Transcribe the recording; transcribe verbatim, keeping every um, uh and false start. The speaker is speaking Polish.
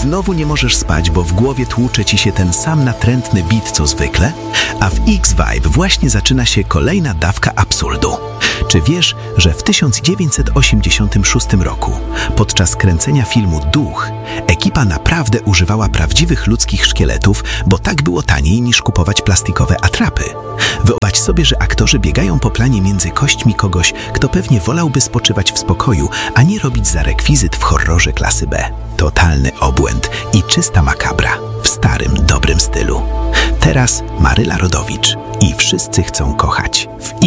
Znowu nie możesz spać, bo w głowie tłucze ci się ten sam natrętny beat co zwykle? A w X-Vibe właśnie zaczyna się kolejna dawka absurdu. Czy wiesz, że w tysiąc dziewięćset osiemdziesiątym szóstym roku, podczas kręcenia filmu Duch, ekipa naprawdę używała prawdziwych ludzkich szkieletów, bo tak było taniej niż kupować plastikowe atrapy? Wyobraź sobie, że aktorzy biegają po planie między kośćmi kogoś, kto pewnie wolałby spoczywać w spokoju, a nie robić za rekwizyt w horrorze klasy B. Totalny obłęd i czysta makabra w starym, dobrym stylu. Teraz Maryla Rodowicz i Wszyscy chcą kochać w